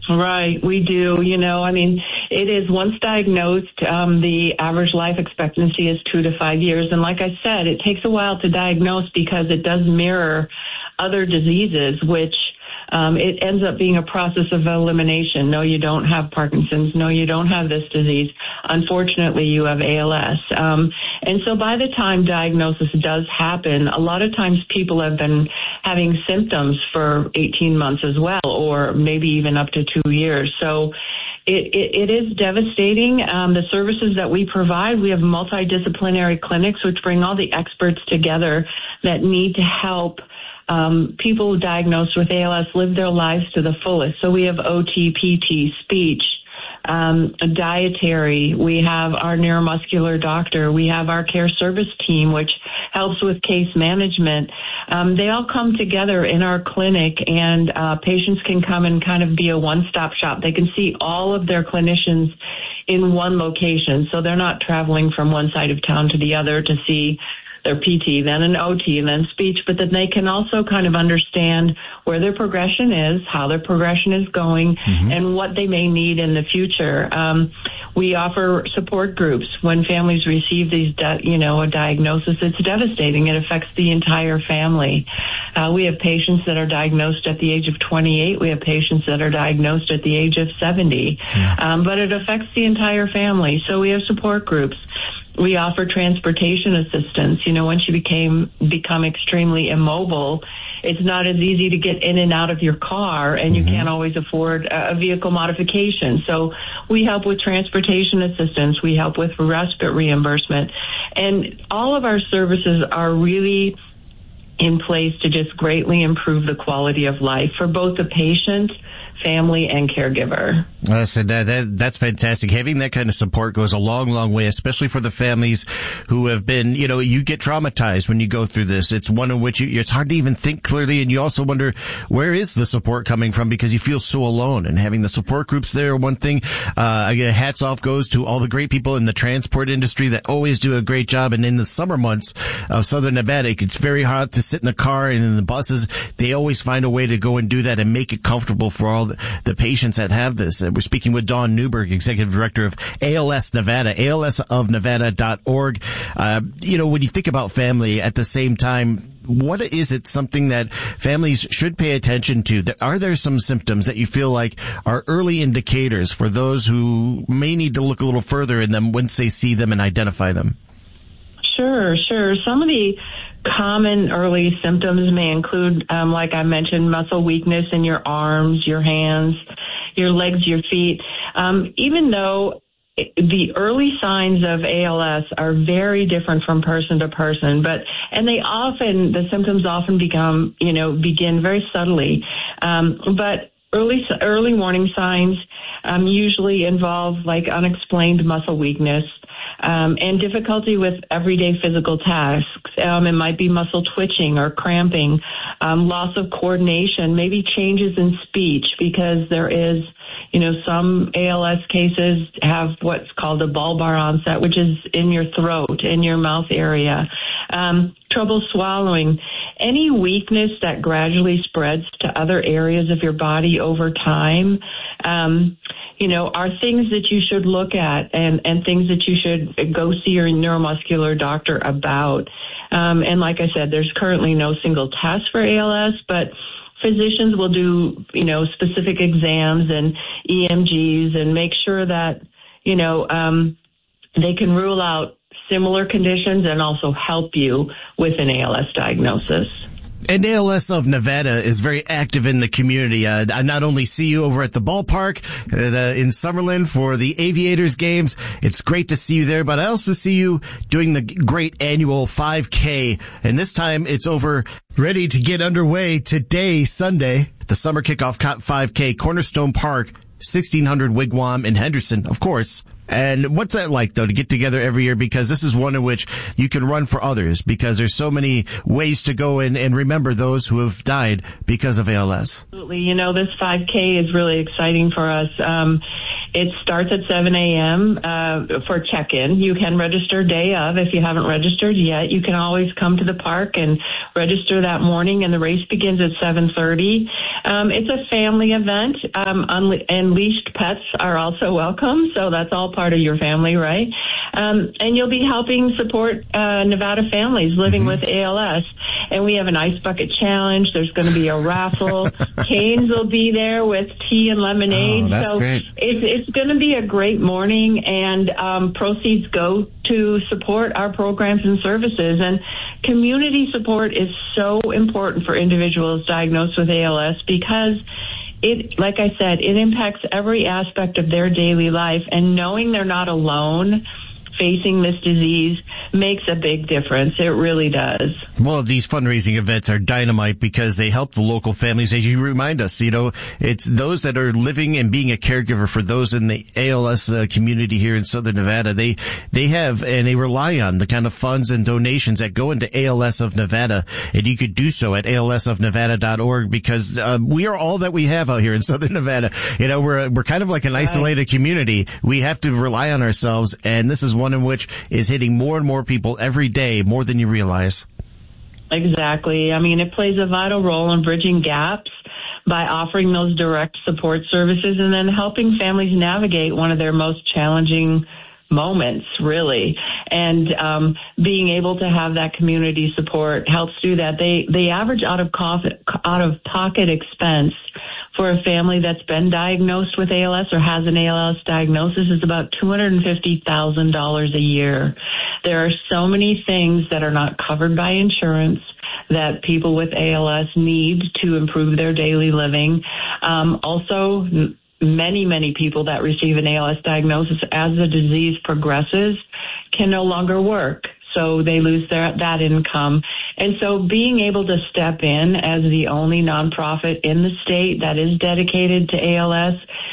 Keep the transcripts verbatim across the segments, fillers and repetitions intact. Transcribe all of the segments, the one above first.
Right, we do. You know, I mean, it is once diagnosed, um, the average life expectancy is two to five years. And like I said, it takes a while to diagnose because it does mirror other diseases, which um, it ends up being a process of elimination. No, you don't have Parkinson's. No, you don't have this disease. Unfortunately, you have A L S. Um, and so by the time diagnosis does happen, a lot of times people have been having symptoms for eighteen months as well, or maybe even up to two years. So it, it, it is devastating. Um, the services that we provide, we have multidisciplinary clinics, which bring all the experts together that need to help Um, people diagnosed with A L S live their lives to the fullest. So we have O T, P T, speech, um, dietary. We have our neuromuscular doctor. We have our care service team, which helps with case management. Um, they all come together in our clinic, and uh, patients can come and kind of be a one-stop shop. They can see all of their clinicians in one location, so they're not traveling from one side of town to the other to see their P T, then an O T, and then speech, but then they can also kind of understand where their progression is, how their progression is going, mm-hmm. and what they may need in the future. Um, we offer support groups. When families receive these, di- you know, a diagnosis, it's devastating. It affects the entire family. Uh, we have patients that are diagnosed at the age of twenty-eight. We have patients that are diagnosed at the age of seventy. Yeah. Um, but it affects the entire family. So we have support groups. We offer transportation assistance. You know, once you became become extremely immobile, it's not as easy to get in and out of your car, and you mm-hmm. can't always afford a vehicle modification. So we help with transportation assistance. We help with respite reimbursement. And all of our services are really in place to just greatly improve the quality of life for both the patient, family, and caregiver. Uh, so that, that, that's fantastic. Having that kind of support goes a long, long way, especially for the families who have been, you know, you get traumatized when you go through this. It's one in which you, it's hard to even think clearly, and you also wonder, where is the support coming from, because you feel so alone. And having the support groups there, one thing, uh, again, hats off goes to all the great people in the transport industry that always do a great job. And in the summer months of Southern Nevada, it's very hard to sit in the car and in the buses. They always find a way to go and do that and make it comfortable for all the, the patients that have this. Uh, we're speaking with Dawn Newberg, Executive Director of A L S Nevada, A L S of Nevada dot org. Uh, you know, when you think about family at the same time, what is it, something that families should pay attention to? Are there some symptoms that you feel like are early indicators for those who may need to look a little further in them once they see them and identify them? Sure, sure. Some of the common early symptoms may include, um, like I mentioned, muscle weakness in your arms, your hands, your legs, your feet. Um, even though the early signs of A L S are very different from person to person, but, and they often, the symptoms often become, you know, begin very subtly. Um, but early, early warning signs, um, usually involve like unexplained muscle weakness, Um, and difficulty with everyday physical tasks. Um, it might be muscle twitching or cramping, um, loss of coordination, maybe changes in speech, because there is, you know, some A L S cases have what's called a bulbar onset, which is in your throat, in your mouth area. Um, trouble swallowing. Any weakness that gradually spreads to other areas of your body over time, um, you know, are things that you should look at and, and things that you should go see your neuromuscular doctor about. Um, and like I said, there's currently no single test for A L S, but physicians will do, you know, specific exams and E M Gs and make sure that, you know, um, they can rule out similar conditions and also help you with an A L S diagnosis. And A L S of Nevada is very active in the community. Uh, I not only see you over at the ballpark uh, the, in Summerlin for the Aviators games. It's great to see you there, but I also see you doing the great annual five K. And this time it's over, ready to get underway today, Sunday, the summer kickoff five K, Cornerstone Park, sixteen hundred Wigwam in Henderson, of course. And what's that like, though, to get together every year? Because this is one in which you can run for others, because there's so many ways to go in and remember those who have died because of A L S. Absolutely. You know, this five K is really exciting for us. Um, It starts at seven a.m. Uh, for check-in. You can register day of. If you haven't registered yet, you can always come to the park and register that morning, and the race begins at seven thirty. Um, it's a family event, um, unle- and leashed pets are also welcome, so that's all part of your family, right? Um, and you'll be helping support uh, Nevada families living mm-hmm. with A L S. And we have an ice bucket challenge. There's going to be a raffle. Canes will be there with tea and lemonade. Oh, that's so great. It's, it's going to be a great morning, and um, proceeds go to support our programs and services. And community support is so important for individuals diagnosed with A L S because it, like I said, it impacts every aspect of their daily life, and knowing they're not alone facing this disease makes a big difference. It really does. Well, these fundraising events are dynamite because they help the local families. As you remind us, you know, it's those that are living and being a caregiver for those in the A L S uh, community here in Southern Nevada. They, they have, and they rely on the kind of funds and donations that go into A L S of Nevada. And you could do so at A L S of Nevada dot org because, uh, we are all that we have out here in Southern Nevada. You know, we're, we're kind of like an isolated right. community. We have to rely on ourselves, and this is one in which is hitting more and more people every day, more than you realize. Exactly. I mean, it plays a vital role in bridging gaps by offering those direct support services and then helping families navigate one of their most challenging moments, really. And um, being able to have that community support helps do that. They they average out of cost, out of pocket expense for a family that's been diagnosed with A L S or has an A L S diagnosis is about two hundred fifty thousand dollars a year. There are so many things that are not covered by insurance that people with A L S need to improve their daily living. Um, also, m- many, many people that receive an A L S diagnosis as the disease progresses can no longer work. So they lose their, that income. And so being able to step in as the only nonprofit in the state that is dedicated to A L S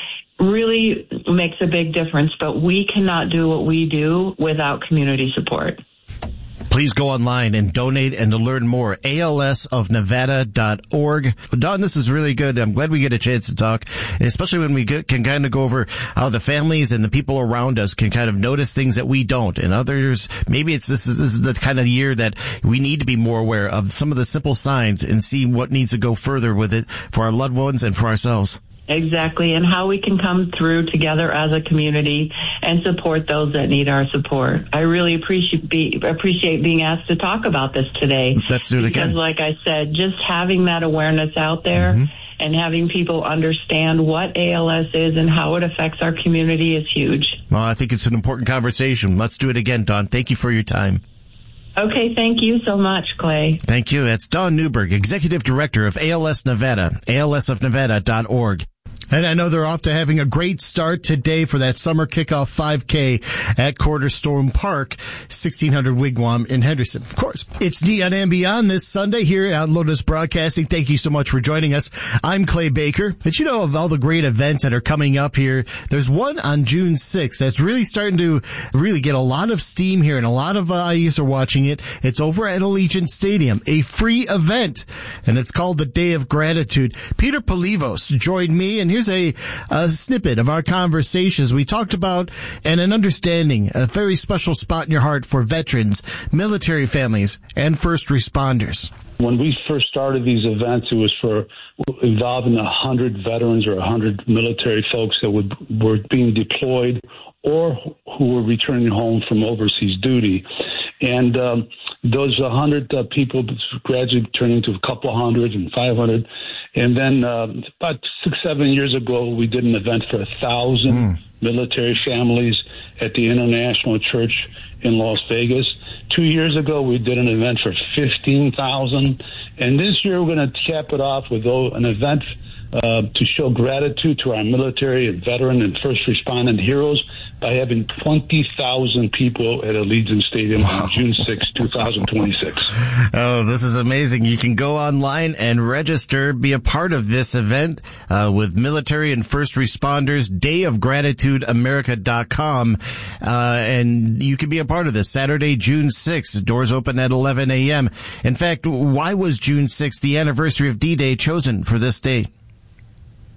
really makes a big difference. But we cannot do what we do without community support. Please go online and donate and to learn more. A L S of Nevada dot org. Dawn, this is really good. I'm glad we get a chance to talk, especially when we get, can kind of go over how the families and the people around us can kind of notice things that we don't. And others, maybe it's this is, this is the kind of year that we need to be more aware of some of the simple signs and see what needs to go further with it for our loved ones and for ourselves. Exactly, and how we can come through together as a community and support those that need our support. I really appreciate be, appreciate being asked to talk about this today. Let's do it again. Because, like I said, just having that awareness out there mm-hmm. and having people understand what A L S is and how it affects our community is huge. Well, I think it's an important conversation. Let's do it again, Dawn. Thank you for your time. Okay, thank you so much, Clay. Thank you. That's Dawn Newberg, Executive Director of A L S Nevada, A L S of Nevada dot org. And I know they're off to having a great start today for that summer kickoff five K at Cornerstone Park, sixteen hundred Wigwam in Henderson. Of course, it's Neon and Beyond this Sunday here on Lotus Broadcasting. Thank you so much for joining us. I'm Clay Baker. But you know, of all the great events that are coming up here, there's one on June sixth that's really starting to really get a lot of steam here, and a lot of uh, eyes are watching it. It's over at Allegiant Stadium, a free event, and it's called the Day of Gratitude. Peter Polivos joined me, and here's a, a snippet of our conversations. We talked about and an understanding, a very special spot in your heart for veterans, military families, and first responders. When we first started these events, it was for involving a hundred veterans or a hundred military folks that would, were being deployed or who were returning home from overseas duty. And um, those one hundred uh, people gradually turned into a couple hundred and five hundred. And then uh, about six, seven years ago, we did an event for a thousand mm. military families at the International Church in Las Vegas. Two years ago, we did an event for fifteen thousand. And this year, we're going to cap it off with an event uh, to show gratitude to our military and veteran and first responding heroes by having twenty thousand people at Allegiant Stadium wow. on June sixth, twenty twenty-six. Oh, this is amazing. You can go online and register, be a part of this event uh, with military and first responders, day of gratitude america dot com. Uh, and you can be a part of this Saturday, June sixth. Doors open at eleven a.m. In fact, why was June sixth, the anniversary of D-Day, chosen for this date?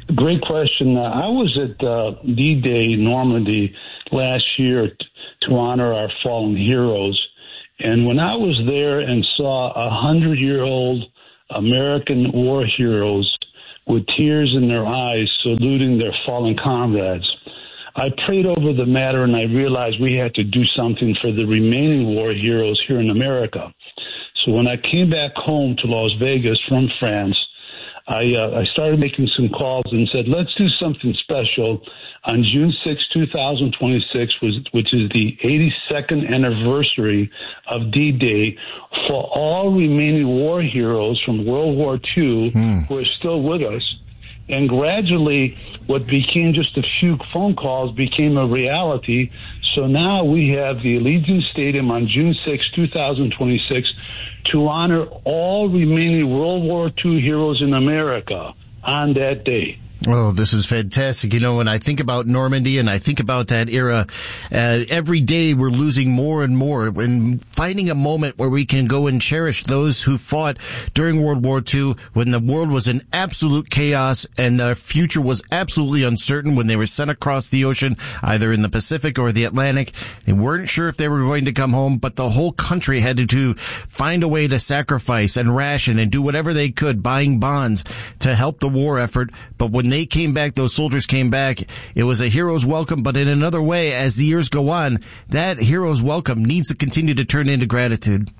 Great question. Uh, I was at uh, D-Day Normandy last year t- to honor our fallen heroes. And when I was there and saw a hundred-year-old American war heroes with tears in their eyes saluting their fallen comrades, I prayed over the matter and I realized we had to do something for the remaining war heroes here in America. So when I came back home to Las Vegas from France, I, uh, I started making some calls and said, let's do something special on June sixth, twenty twenty-six, which is the eighty-second anniversary of D-Day, for all remaining war heroes from World War Two mm. who are still with us. And gradually, what became just a few phone calls became a reality. So now we have the Allegiant Stadium on June sixth, twenty twenty-six, to honor all remaining World War Two heroes in America on that day. Oh, this is fantastic. You know, when I think about Normandy and I think about that era, uh, every day we're losing more and more, and finding a moment where we can go and cherish those who fought during World War Two when the world was in absolute chaos and the future was absolutely uncertain, when they were sent across the ocean, either in the Pacific or the Atlantic. They weren't sure if they were going to come home, but the whole country had to, to find a way to sacrifice and ration and do whatever they could, buying bonds to help the war effort. But when they came back, those soldiers came back, it was a hero's welcome. But in another way, as the years go on, that hero's welcome needs to continue to turn into gratitude.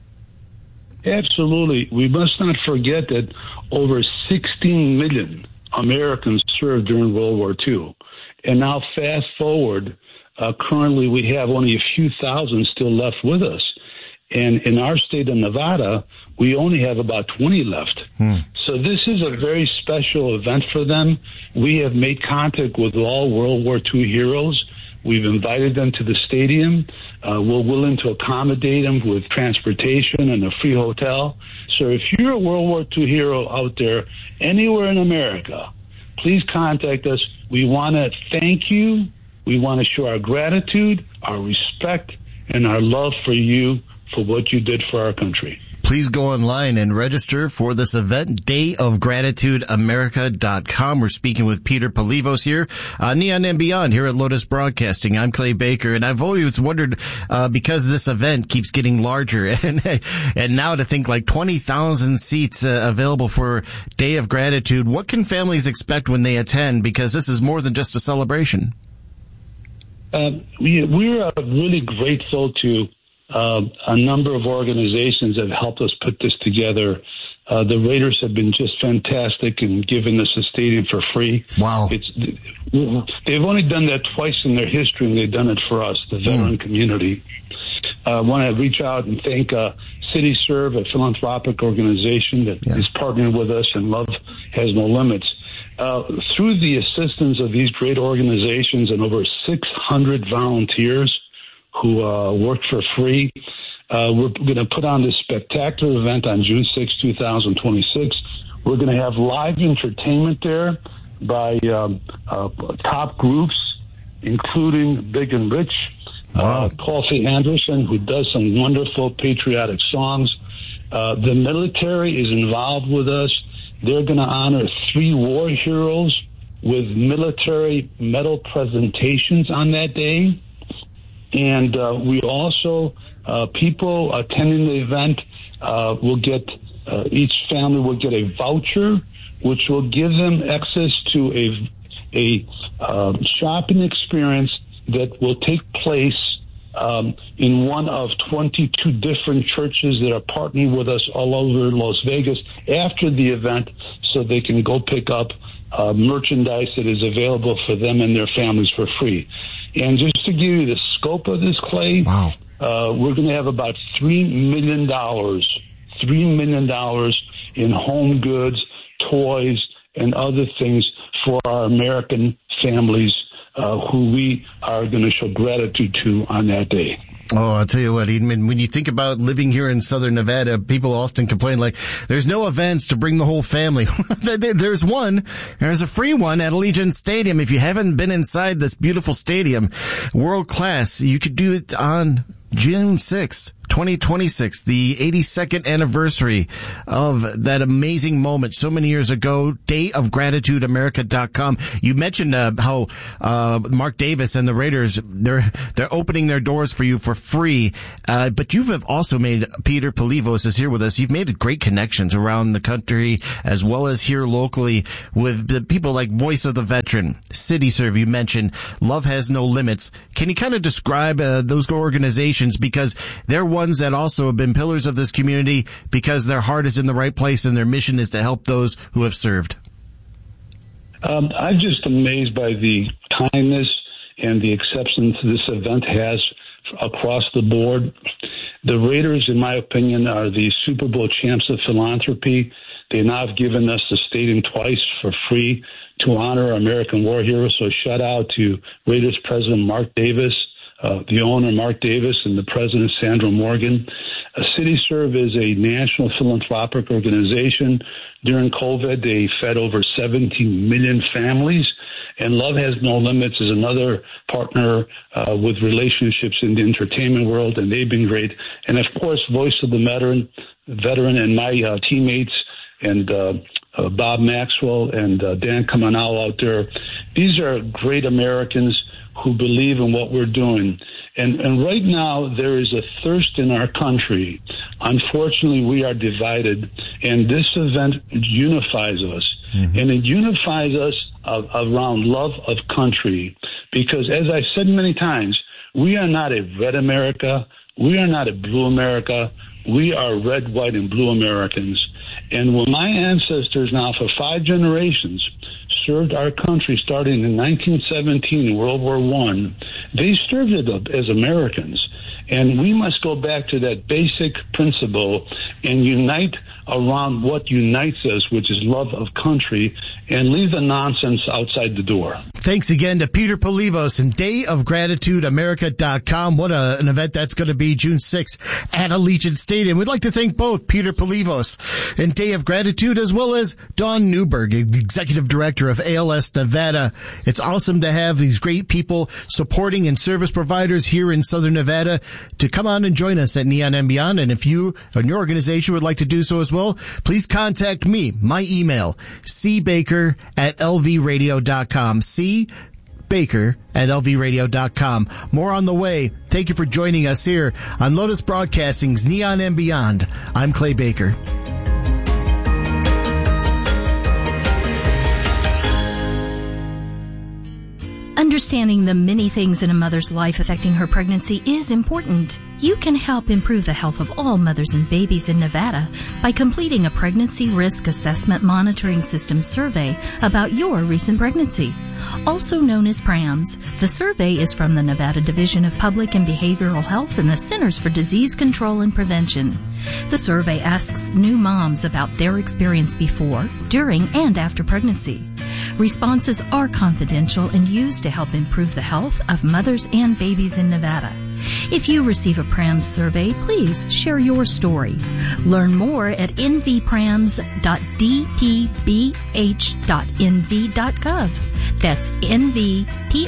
Absolutely. We must not forget that over sixteen million Americans served during World War Two. And now fast forward, uh, currently we have only a few thousand still left with us. And in our state of Nevada, we only have about twenty left. Hmm. So this is a very special event for them. We have made contact with all World War Two heroes. We've invited them to the stadium. Uh, we're willing to accommodate them with transportation and a free hotel. So if you're a World War Two hero out there anywhere in America, please contact us. We want to thank you. We want to show our gratitude, our respect, and our love for you for what you did for our country. Please go online and register for this event, day of gratitude america dot com. We're speaking with Peter Polivos here, uh, Neon and Beyond here at Lotus Broadcasting. I'm Clay Baker, and I've always wondered, uh, because this event keeps getting larger, and and now to think like twenty thousand seats uh, available for Day of Gratitude, what can families expect when they attend? Because this is more than just a celebration. Uh, we, we're uh, really grateful to Uh, a number of organizations have helped us put this together. Uh, the Raiders have been just fantastic in giving us a stadium for free. Wow. It's, they've only done that twice in their history, and they've done it for us, the veteran mm. community. I uh, want to reach out and thank uh, City Serve, a philanthropic organization that yeah. is partnering with us, and Love Has No Limits. Uh, through the assistance of these great organizations and over six hundred volunteers who uh, worked for free, uh, we're going to put on this spectacular event on June sixth, twenty twenty-six. We're going to have live entertainment there by um, uh, top groups, including Big and Rich, wow. uh, Kofi Anderson, who does some wonderful patriotic songs. Uh, the military is involved with us. They're going to honor three war heroes with military medal presentations on that day. And uh, we also, uh, people attending the event uh, will get, uh, each family will get a voucher, which will give them access to a, a uh, shopping experience that will take place um, in one of twenty-two different churches that are partnering with us all over Las Vegas after the event, so they can go pick up uh, merchandise that is available for them and their families for free. And just to give you the scope of this, Clay, wow. uh, we're going to have about three million dollars, three million dollars in home goods, toys, and other things for our American families uh, who we are going to show gratitude to on that day. Oh, I'll tell you what, Eden, when you think about living here in Southern Nevada, people often complain like, there's no events to bring the whole family. There's one. There's a free one at Allegiant Stadium. If you haven't been inside this beautiful stadium, world class, you could do it on June sixth, twenty twenty-six, the eighty-second anniversary of that amazing moment so many years ago, day of gratitude america dot com. You mentioned uh, how uh, Mark Davis and the Raiders, they're they're opening their doors for you for free, uh, but you've also made, Peter Polivos is here with us, you've made great connections around the country as well as here locally with the people like Voice of the Veteran, CityServe you mentioned, Love Has No Limits. Can you kind of describe uh, those organizations, because they're ones that also have been pillars of this community because their heart is in the right place and their mission is to help those who have served? Um, I'm just amazed by the kindness and the acceptance this event has across the board. The Raiders, in my opinion, are the Super Bowl champs of philanthropy. They now have given us the stadium twice for free to honor our American war heroes. So shout out to Raiders President Mark Davis, uh, the owner Mark Davis, and the President Sandra Morgan. Uh, CityServe is a national philanthropic organization. During COVID, they fed over seventeen million families. And Love Has No Limits is another partner uh, with relationships in the entertainment world, and they've been great. And, of course, Voice of the Veteran, veteran and my uh, teammates, and uh, uh, Bob Maxwell and uh, Dan Kamanau out there. These are great Americans who believe in what we're doing. And, and right now, there is a thirst in our country. Unfortunately, we are divided, and this event unifies us. Mm-hmm. And it unifies us uh, around love of country, because, as I've said many times, we are not a red America. We are not a blue America. We are red, white, and blue Americans. And when my ancestors now for five generations served our country starting in nineteen seventeen in World War One, they served it as Americans. And we must go back to that basic principle and unite around what unites us, which is love of country, and leave the nonsense outside the door. Thanks again to Peter Polivos and day of gratitude america dot com. What a, an event that's going to be June sixth at Allegiant Stadium. We'd like to thank both Peter Polivos and Day of Gratitude, as well as Dawn Newberg, Executive Director of A L S Nevada. It's awesome to have these great people supporting and service providers here in Southern Nevada to come on and join us at Neon and Beyond. And if you and your organization would like to do so as well, please contact me. My email, c baker at l v radio dot com. C Baker at l v radio dot com. More on the way. Thank you for joining us here on Lotus Broadcasting's Neon and Beyond. I'm Clay Baker. Understanding the many things in a mother's life affecting her pregnancy is important. You can help improve the health of all mothers and babies in Nevada by completing a Pregnancy Risk Assessment Monitoring System survey about your recent pregnancy, also known as PRAMS. The survey is from the Nevada Division of Public and Behavioral Health and the Centers for Disease Control and Prevention. The survey asks new moms about their experience before, during, and after pregnancy. Responses are confidential and used to help improve the health of mothers and babies in Nevada. If you receive a PRAMS survey, please share your story. Learn more at n v prams dot d p b h dot n v dot gov. That's n v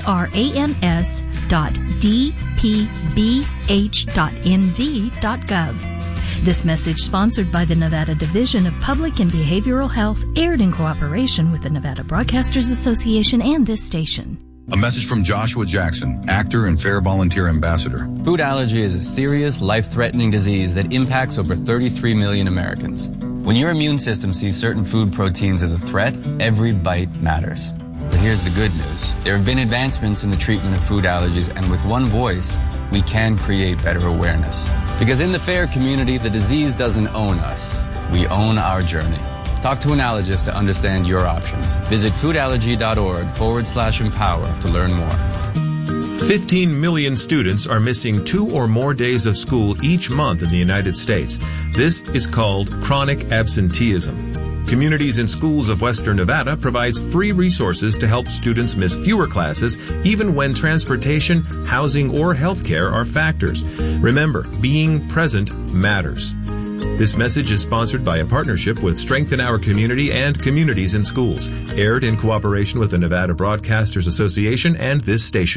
prams dot d p b h dot n v dot gov. This message, sponsored by the Nevada Division of Public and Behavioral Health, aired in cooperation with the Nevada Broadcasters Association and this station. A message from Joshua Jackson, actor and Fair Volunteer Ambassador. Food allergy is a serious, life-threatening disease that impacts over thirty-three million Americans. When your immune system sees certain food proteins as a threat, every bite matters. But here's the good news. There have been advancements in the treatment of food allergies, and with one voice, we can create better awareness. Because in the FAIR community, the disease doesn't own us. We own our journey. Talk to an allergist to understand your options. Visit foodallergy.org forward slash empower to learn more. fifteen million students are missing two or more days of school each month in the United States. This is called chronic absenteeism. Communities and Schools of Western Nevada provides free resources to help students miss fewer classes, even when transportation, housing, or healthcare are factors. Remember, being present matters. This message is sponsored by a partnership with Strengthen Our Community and Communities in Schools, aired in cooperation with the Nevada Broadcasters Association and this station.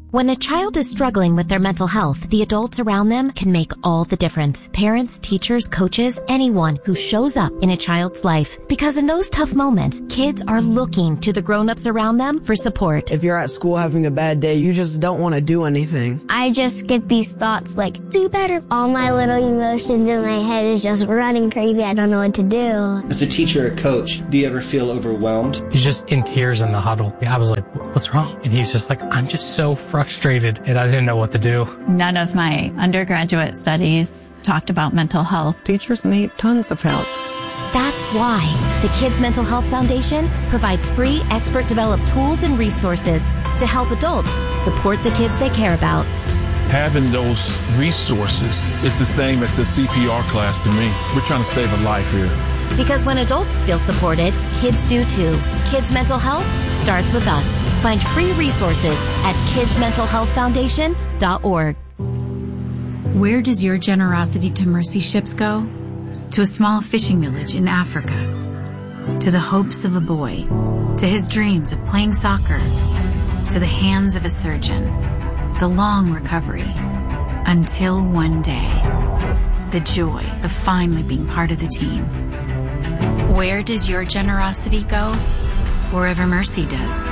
When a child is struggling with their mental health, the adults around them can make all the difference. Parents, teachers, coaches, anyone who shows up in a child's life. Because in those tough moments, kids are looking to the grown-ups around them for support. If you're at school having a bad day, you just don't want to do anything. I just get these thoughts like, do better. All my little emotions in my head is just running crazy. I don't know what to do. As a teacher or coach, do you ever feel overwhelmed? He's just in tears in the huddle. I was like, what's wrong? And he's just like, I'm just so frustrated and I didn't know what to do. None of my undergraduate studies talked about mental health. Teachers need tons of help. That's why the Kids Mental Health Foundation provides free expert-developed tools and resources to help adults support the kids they care about. Having those resources is the same as the C P R class to me. We're trying to save a life here. Because when adults feel supported, kids do too. Kids Mental Health starts with us. Find free resources at kids mental health foundation dot org. Where does your generosity to mercy ships go? To a small fishing village in Africa. To the hopes of a boy. To his dreams of playing soccer. To the hands of a surgeon. The long recovery. Until one day. The joy of finally being part of the team. Where does your generosity go? Wherever mercy does.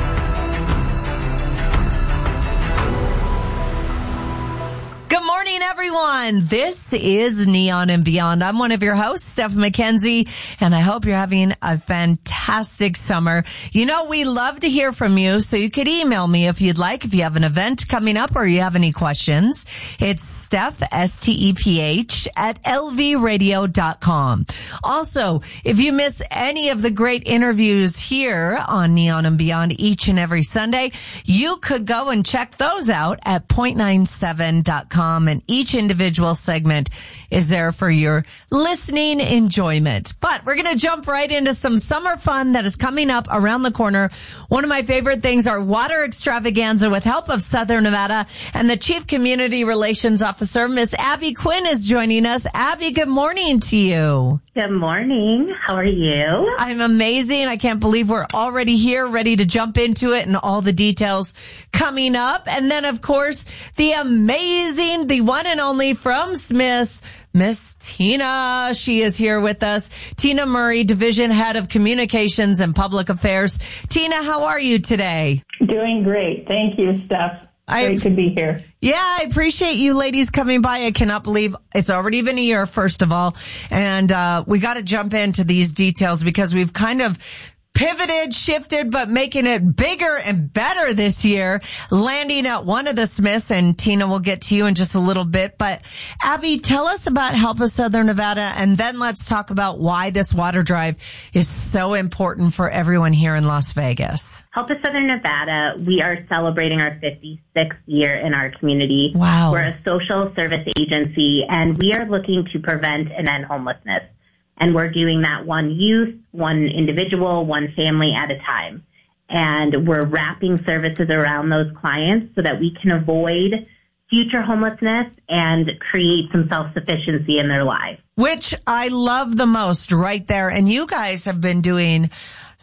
Good morning, everyone. This is Neon and Beyond. I'm one of your hosts, Steph McKenzie, and I hope you're having a fantastic summer. You know, we love to hear from you, so you could email me if you'd like, if you have an event coming up or you have any questions. It's Steph, S T E P H, at L V radio dot com. Also, if you miss any of the great interviews here on Neon and Beyond each and every Sunday, you could go and check those out at point nine seven dot com. And each individual segment is there for your listening enjoyment. But we're going to jump right into some summer fun that is coming up around the corner. One of my favorite things are water extravaganza with help of Southern Nevada, and the Chief Community Relations Officer, Miss Abby Quinn, is joining us. Abby, good morning to you. Good morning. How are you? I'm amazing. I can't believe we're already here, ready to jump into it and all the details coming up. And then, of course, the amazing, the one and only from Smith's, Miss Tina. She is here with us. Tina Murray, Division Head of Communications and Public Affairs. Tina, how are you today? Doing great. Thank you, Steph. Great I, to be here. Yeah, I appreciate you ladies coming by. I cannot believe it's already been a year, first of all. And uh we got to jump into these details because we've kind of pivoted, shifted, but making it bigger and better this year, landing at one of the Smiths, and Tina will get to you in just a little bit. But Abby, tell us about Help Us Southern Nevada, and then let's talk about why this water drive is so important for everyone here in Las Vegas. Help Us Southern Nevada, we are celebrating our fifty-sixth year in our community. Wow. We're a social service agency, and we are looking to prevent and end homelessness. And we're doing that one youth, one individual, one family at a time. And we're wrapping services around those clients so that we can avoid future homelessness and create some self-sufficiency in their lives. Which I love the most right there. And you guys have been doing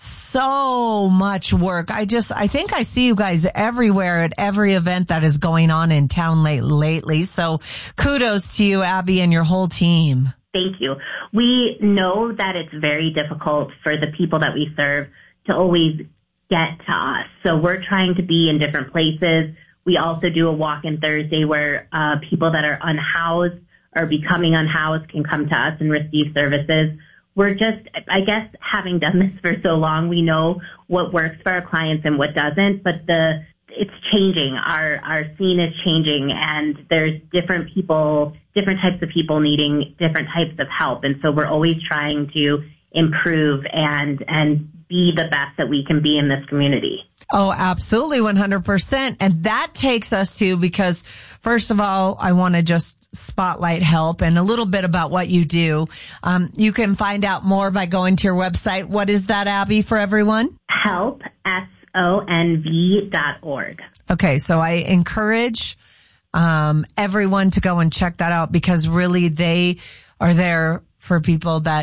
so much work. I just, I think I see you guys everywhere at every event that is going on in town late, lately. So kudos to you, Abby, and your whole team. Thank you. We know that it's very difficult for the people that we serve to always get to us. So we're trying to be in different places. We also do a walk-in Thursday where uh, people that are unhoused or becoming unhoused can come to us and receive services. We're just, I guess, having done this for so long, we know what works for our clients and what doesn't, but the it's changing. Our our scene is changing, and there's different people, different types of people needing different types of help. And so we're always trying to improve and and be the best that we can be in this community. Oh, absolutely, one hundred percent. And that takes us to, because first of all, I want to just spotlight Help and a little bit about what you do. Um, you can find out more by going to your website. What is that, Abby, for everyone? Help, S O N V dot org. Okay, so I encourage um, everyone to go and check that out, because really they are there for people that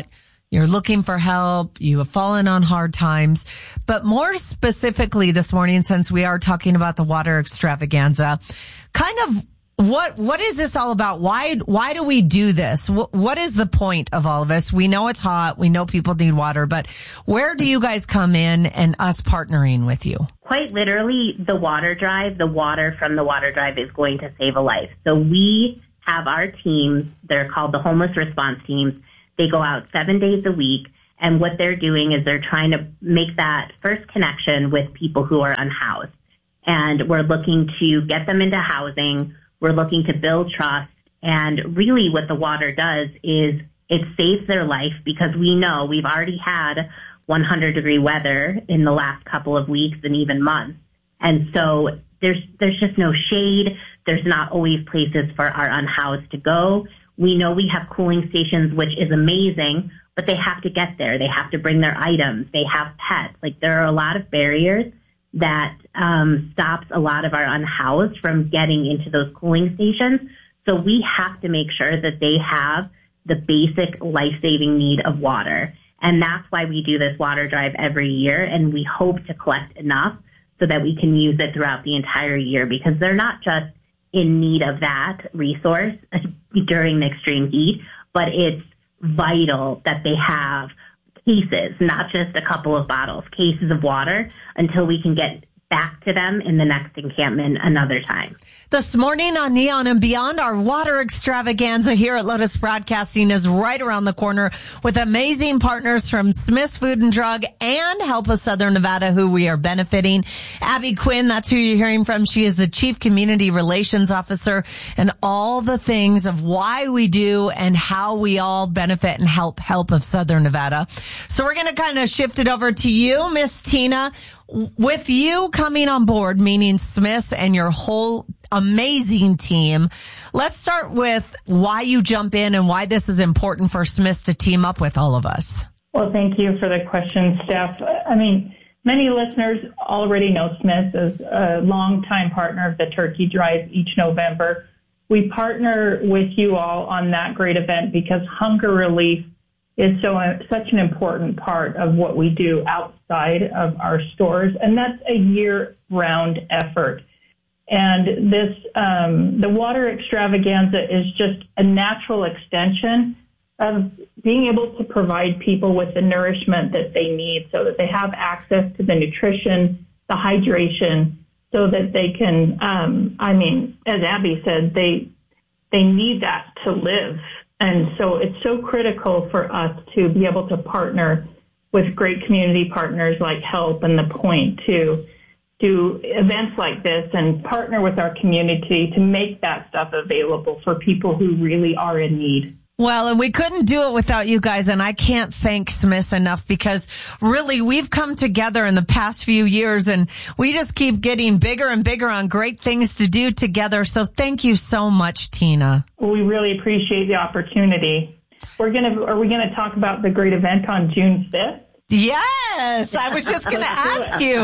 You're looking for help. You have fallen on hard times. But more specifically this morning, since we are talking about the water extravaganza, kind of what what is this all about? Why why do we do this? What, what is the point of all of this? We know it's hot. We know people need water. But where do you guys come in and us partnering with you? Quite literally, the water drive, the water from the water drive is going to save a life. So we have our teams. They're called the homeless response teams. They go out seven days a week. And what they're doing is they're trying to make that first connection with people who are unhoused. And we're looking to get them into housing. We're looking to build trust. And really what the water does is it saves their life, because we know we've already had one hundred degree weather in the last couple of weeks and even months. And so there's, there's just no shade. There's not always places for our unhoused to go. We know we have cooling stations, which is amazing, but they have to get there. They have to bring their items. They have pets. Like, there are a lot of barriers that um, stops a lot of our unhoused from getting into those cooling stations. So we have to make sure that they have the basic life-saving need of water. And that's why we do this water drive every year, and we hope to collect enough so that we can use it throughout the entire year, because they're not just in need of that resource during the extreme heat, but it's vital that they have cases, not just a couple of bottles, cases of water, until we can get back to them in the next encampment another time. This morning on Neon and Beyond, our water extravaganza here at Lotus Broadcasting is right around the corner with amazing partners from Smith's Food and Drug and Help of Southern Nevada, who we are benefiting. Abby Quinn, that's who you're hearing from. She is the Chief Community Relations Officer, and all the things of why we do and how we all benefit and help Help of Southern Nevada. So we're going to kind of shift it over to you, Miss Tina. With you coming on board, meaning Smiths and your whole amazing team, let's start with why you jump in and why this is important for Smiths to team up with all of us. Well, thank you for the question, Steph. I mean, many listeners already know Smiths as a longtime partner of the Turkey Drive each November. We partner with you all on that great event because hunger relief is so uh, such an important part of what we do outside of our stores, and that's a year-round effort. And this, um, the water extravaganza is just a natural extension of being able to provide people with the nourishment that they need, so that they have access to the nutrition, the hydration, so that they can. Um, I mean, as Abby said, they they need that to live. And so it's so critical for us to be able to partner with great community partners like Help and The Point to do events like this and partner with our community to make that stuff available for people who really are in need. Well, and we couldn't do it without you guys, and I can't thank Smiths enough, because really we've come together in the past few years and we just keep getting bigger and bigger on great things to do together. So thank you so much, Tina. Well, we really appreciate the opportunity. We're gonna, are we gonna talk about the great event on June fifth? Yes, I was just going to ask you.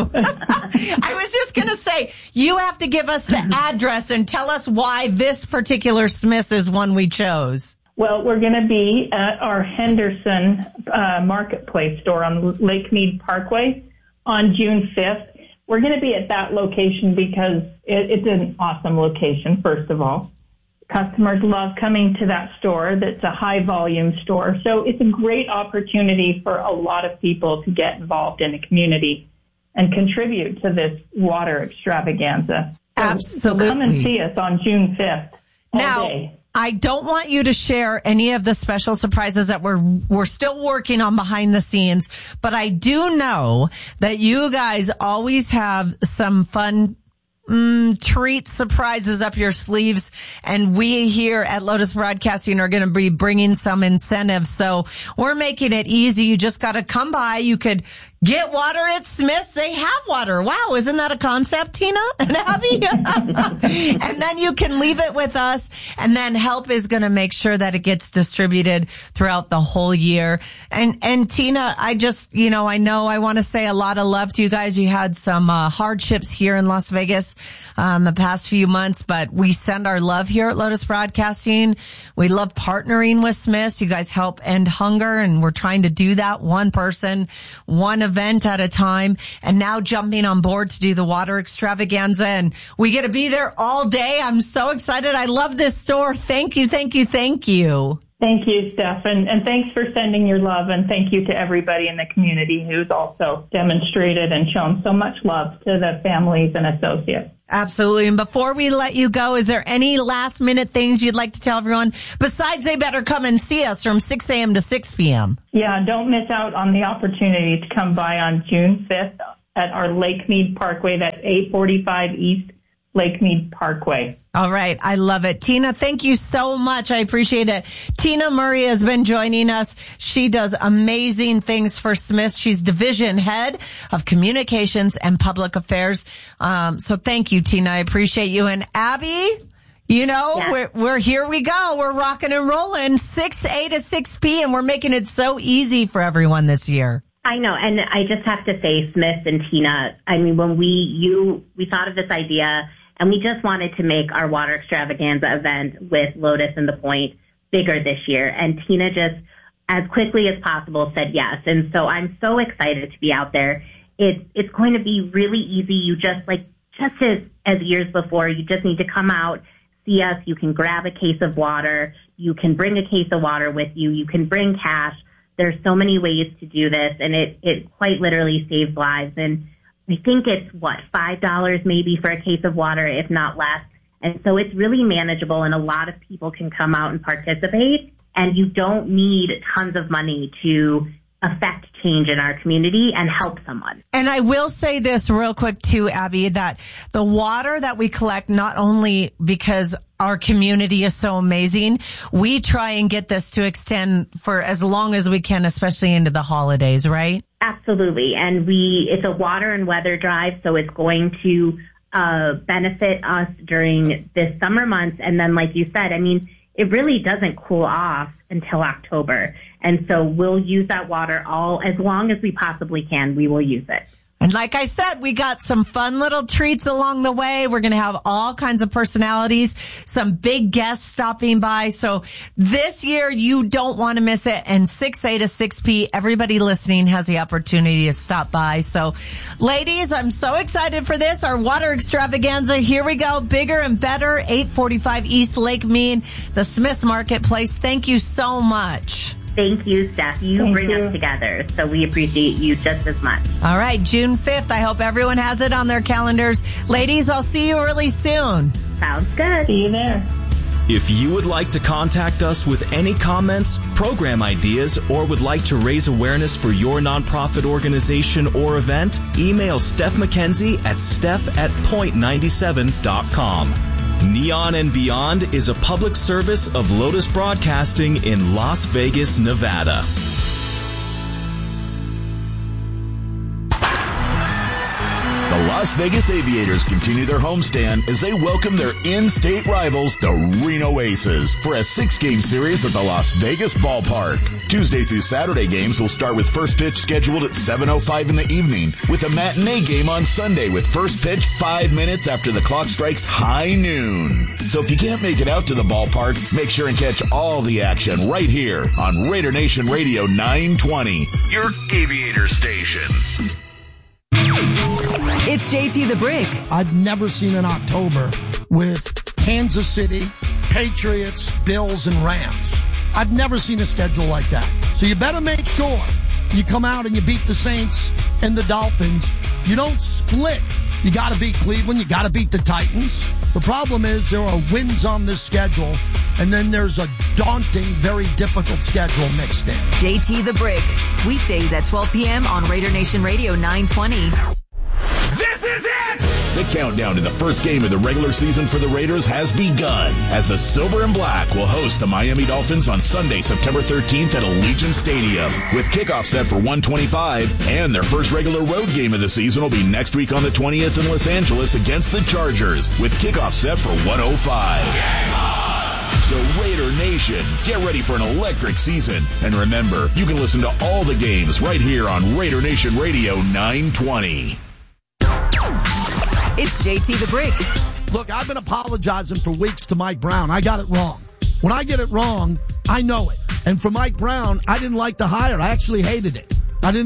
I was just going to say, you have to give us the address and tell us why this particular Smiths is one we chose. Well, we're going to be at our Henderson uh, Marketplace store on Lake Mead Parkway on June fifth. We're going to be at that location because it, it's an awesome location, first of all. Customers love coming to that store. That's a high-volume store. So it's a great opportunity for a lot of people to get involved in the community and contribute to this water extravaganza. So, Absolutely. So come and see us on June fifth all now, day. I don't want you to share any of the special surprises that we're we're still working on behind the scenes, but I do know that you guys always have some fun mm, treat surprises up your sleeves, and we here at Lotus Broadcasting are going to be bringing some incentives. So we're making it easy. You just got to come by. You could Get water at Smith's. They have water. Wow, isn't that a concept, Tina and Abby? And then you can leave it with us, and then help is going to make sure that it gets distributed throughout the whole year. And and Tina, I just, you know, I know I want to say a lot of love to you guys. You had some uh, hardships here in Las Vegas um, the past few months, but we send our love here at Lotus Broadcasting. We love partnering with Smith's. You guys help end hunger, and we're trying to do that one person, one event event at a time, and now jumping on board to do the water extravaganza, and we get to be there all day. I'm so excited. I love this store. Thank you, thank you, thank you. Thank you, Steph, and, and thanks for sending your love, and thank you to everybody in the community who's also demonstrated and shown so much love to the families and associates. Absolutely. And before we let you go, is there any last minute things you'd like to tell everyone besides they better come and see us from six a.m. to six p.m.? Yeah, don't miss out on the opportunity to come by on June fifth at our Lakemead Parkway. That's eight forty-five East Lakemead Parkway. All right. I love it. Tina, thank you so much. I appreciate it. Tina Murray has been joining us. She does amazing things for Smith. She's division head of communications and public affairs. Um, so thank you, Tina. I appreciate you. And Abby, you know, yeah. we're, we're here we go. We're rocking and rolling six A to six P, and we're making it so easy for everyone this year. I know. And I just have to say, Smith and Tina, I mean, when we, you, we thought of this idea, and we just wanted to make our water extravaganza event with Lotus and The Point bigger this year. And Tina just, as quickly as possible, said yes. And so I'm so excited to be out there. It's it's going to be really easy. You just, like, just as, as years before, you just need to come out, see us. You can grab a case of water. You can bring a case of water with you. You can bring cash. There's so many ways to do this, and it, it quite literally saves lives. And I think it's, what, five dollars maybe for a case of water, if not less. And so it's really manageable, and a lot of people can come out and participate, and you don't need tons of money to affect change in our community and help someone. And I will say this real quick too, Abby, that the water that we collect, not only because our community is so amazing, we try and get this to extend for as long as we can, especially into the holidays, right? Absolutely. And we, it's a water and weather drive, so it's going to uh, benefit us during this summer months. And then, like you said, I mean, it really doesn't cool off until October. And so we'll use that water all, as long as we possibly can, we will use it. And like I said, we got some fun little treats along the way. We're going to have all kinds of personalities, some big guests stopping by. So this year, you don't want to miss it. And six A to six P, everybody listening has the opportunity to stop by. So ladies, I'm so excited for this. Our water extravaganza. Here we go. Bigger and better. eight forty-five East Lakemead, the Smith's Marketplace. Thank you so much. Thank you, Steph. You Thank bring you. us together, so we appreciate you just as much. All right, June fifth. I hope everyone has it on their calendars. Ladies, I'll see you really soon. Sounds good. See you there. If you would like to contact us with any comments, program ideas, or would like to raise awareness for your nonprofit organization or event, email Steph McKenzie at steph at point ninety-seven dot com. Neon and Beyond is a public service of Lotus Broadcasting in Las Vegas, Nevada. The Las Vegas Aviators continue their homestand as they welcome their in-state rivals, the Reno Aces, for a six-game series at the Las Vegas Ballpark. Tuesday through Saturday games will start with first pitch scheduled at seven oh five in the evening, with a matinee game on Sunday with first pitch five minutes after the clock strikes high noon. So if you can't make it out to the ballpark, make sure and catch all the action right here on Raider Nation Radio nine twenty, your Aviator station. It's J T the Brick. I've never seen an October with Kansas City, Patriots, Bills, and Rams. I've never seen a schedule like that. So you better make sure you come out and you beat the Saints and the Dolphins. You don't split. You got to beat Cleveland. You got to beat the Titans. The problem is there are wins on this schedule, and then there's a daunting, very difficult schedule mixed in. J T the Brick. Weekdays at twelve p.m. on Raider Nation Radio nine twenty. This is it! The countdown to the first game of the regular season for the Raiders has begun as the Silver and Black will host the Miami Dolphins on Sunday, September thirteenth at Allegiant Stadium with kickoff set for one twenty-five, and their first regular road game of the season will be next week on the twentieth in Los Angeles against the Chargers with kickoff set for one oh five. Game on! So Raider Nation, get ready for an electric season. And remember, you can listen to all the games right here on Raider Nation Radio nine twenty. It's J T the Brick. Look, I've been apologizing for weeks to Mike Brown. I got it wrong. When I get it wrong, I know it. And for Mike Brown, I didn't like the hire. I actually hated it.